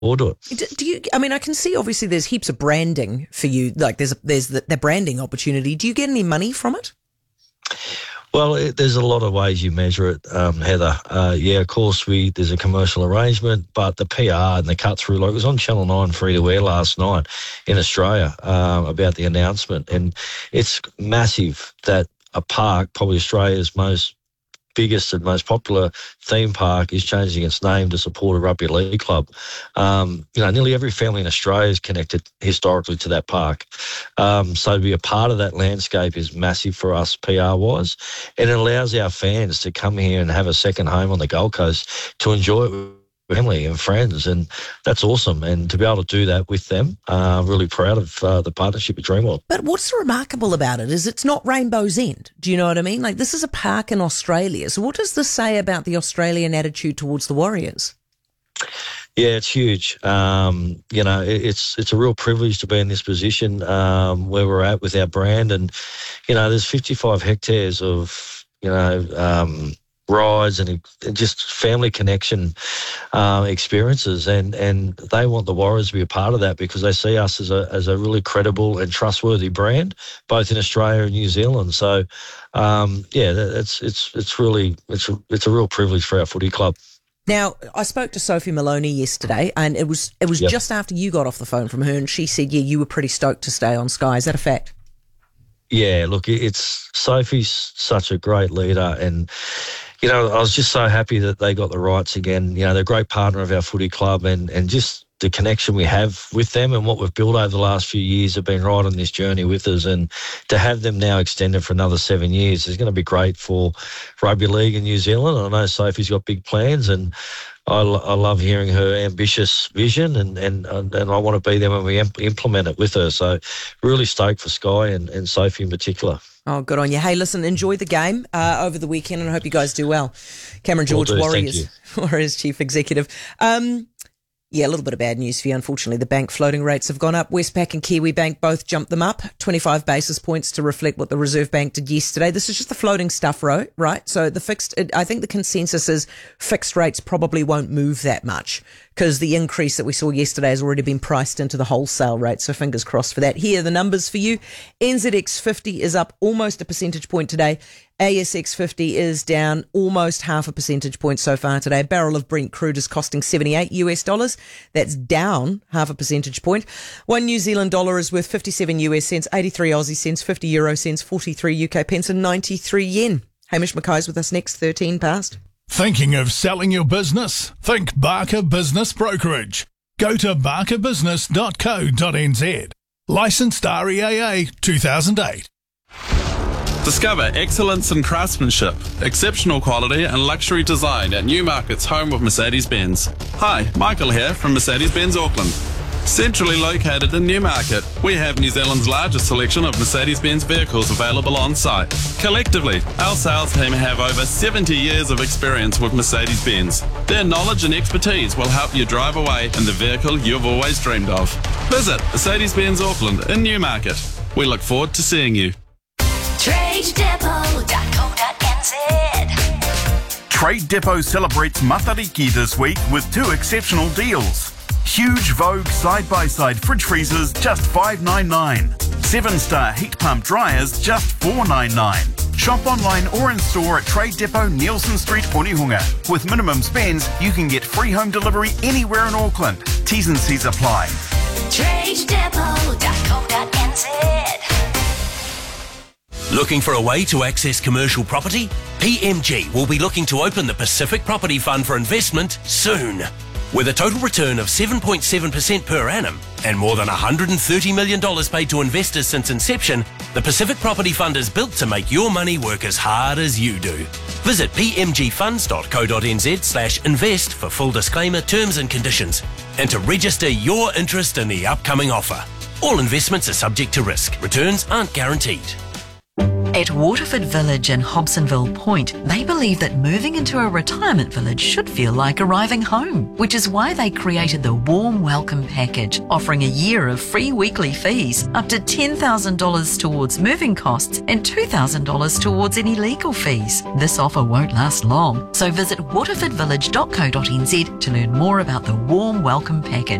do it. Do you? I mean, I can see obviously there's heaps of branding for you. Like there's the branding opportunity. Do you get any money from it? Well, there's a lot of ways you measure it, Heather. Of course, there's a commercial arrangement, but the PR and the cut through, like it was on Channel 9 free to air last night in Australia about the announcement, and it's massive that a park, probably Australia's biggest and most popular theme park, is changing its name to support a rugby league club. Nearly every family in Australia is connected historically to that park. So to be a part of that landscape is massive for us PR-wise, and it allows our fans to come here and have a second home on the Gold Coast to enjoy it with family and friends, and that's awesome. And to be able to do that with them, really proud of the partnership with Dreamworld. But what's remarkable about it is it's not Rainbow's End. Do you know what I mean? Like, this is a park in Australia. So what does this say about the Australian attitude towards the Warriors? Yeah, it's huge. It's a real privilege to be in this position where we're at with our brand, and there's 55 hectares of rides and just family connection experiences, and they want the Warriors to be a part of that because they see us as a really credible and trustworthy brand, both in Australia and New Zealand. So, it's a real privilege for our footy club. Now, I spoke to Sophie Maloney yesterday, and it was just after you got off the phone from her, and she said, you were pretty stoked to stay on Sky. Is that a fact? Yeah, look, Sophie's such a great leader, and I was just so happy that they got the rights again. They're a great partner of our footy club, and just the connection we have with them and what we've built over the last few years have been right on this journey with us. And to have them now extended for another 7 years is going to be great for rugby league in New Zealand. I know Sophie's got big plans, and I love hearing her ambitious vision, and I want to be there when we implement it with her. So really stoked for Sky and Sophie in particular. Oh, good on you. Hey, listen, enjoy the game over the weekend, and I hope you guys do well. Cameron George, Warriors Chief Executive. A little bit of bad news for you. Unfortunately, the bank floating rates have gone up. Westpac and Kiwi Bank both jumped them up 25 basis points to reflect what the Reserve Bank did yesterday. This is just the floating stuff, right? So I think the consensus is fixed rates probably won't move that much because the increase that we saw yesterday has already been priced into the wholesale rate. So fingers crossed for that. Here are the numbers for you. NZX 50 is up almost a percentage point today. ASX 50 is down almost half a percentage point so far today. A barrel of Brent crude is costing $78. That's down half a percentage point. One New Zealand dollar is worth 57 US cents, 83 Aussie cents, 50 euro cents, 43 UK pence and 93 yen. Hamish Mackay's with us next, 13 past. Thinking of selling your business? Think Barker Business Brokerage. Go to barkerbusiness.co.nz. Licensed REAA 2008. Discover excellence in craftsmanship, exceptional quality and luxury design at Newmarket's home of Mercedes-Benz. Hi, Michael here from Mercedes-Benz Auckland. Centrally located in Newmarket, we have New Zealand's largest selection of Mercedes-Benz vehicles available on site. Collectively, our sales team have over 70 years of experience with Mercedes-Benz. Their knowledge and expertise will help you drive away in the vehicle you've always dreamed of. Visit Mercedes-Benz Auckland in Newmarket. We look forward to seeing you. TradeDepot.co.nz. Trade Depot celebrates Matariki this week with 2 exceptional deals. Huge Vogue side-by-side fridge freezers, just $5.99. 7-star heat pump dryers, just $4.99. Shop online or in store at Trade Depot, Nielsen Street, Onehunga. With minimum spends, you can get free home delivery anywhere in Auckland. T's and C's apply. TradeDepot.co.nz. Looking for a way to access commercial property? PMG will be looking to open the Pacific Property Fund for investment soon. With a total return of 7.7% per annum and more than $130 million paid to investors since inception, the Pacific Property Fund is built to make your money work as hard as you do. Visit pmgfunds.co.nz/invest for full disclaimer, terms and conditions, and to register your interest in the upcoming offer. All investments are subject to risk. Returns aren't guaranteed. At Waterford Village in Hobsonville Point, they believe that moving into a retirement village should feel like arriving home, which is why they created the Warm Welcome Package, offering a year of free weekly fees, up to $10,000 towards moving costs and $2,000 towards any legal fees. This offer won't last long, so visit waterfordvillage.co.nz to learn more about the Warm Welcome Package.